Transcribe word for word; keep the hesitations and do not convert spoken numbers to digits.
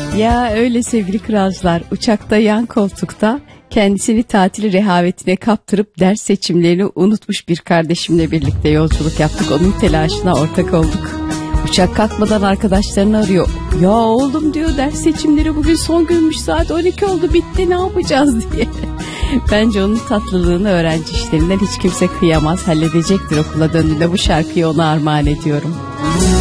Ya öyle sevgili kralcılar, uçakta yan koltukta kendisini tatili rehavetine kaptırıp ders seçimlerini unutmuş bir kardeşimle birlikte yolculuk yaptık. Onun telaşına ortak olduk. Uçak kalkmadan arkadaşlarını arıyor. Ya oğlum diyor, ders seçimleri bugün son günmüş, saat on iki oldu, bitti, ne yapacağız diye. Bence onun tatlılığını öğrenci işlerinden hiç kimse kıyamaz, halledecektir okula döndüğünde. Bu şarkıyı ona armağan ediyorum.